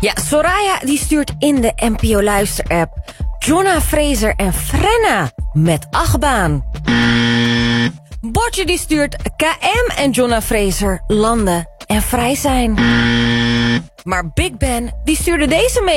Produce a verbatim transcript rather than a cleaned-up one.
Ja, Soraya die stuurt in de N P O Luister-app. Jonna Fraser en Frenna met achtbaan. Botje die stuurt K M en Jonna Fraser landen en vrij zijn. Maar Big Ben die stuurde deze mee.